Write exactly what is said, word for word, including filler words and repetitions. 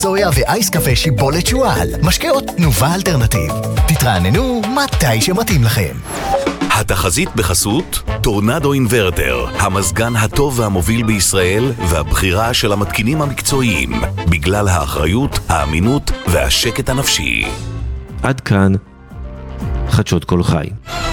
סויה ואייס קפה שיבולת שואל, משקאות תנובה אלטרנטיב. תתרעננו מתי שמתאים לכם. התחזית בחסות טורנדו אינברטר, המזגן הטוב והמוביל בישראל והבחירה של המתקינים המקצועיים בגלל האחריות, האמינות והשקט הנפשי. עד כאן חדשות כל חי.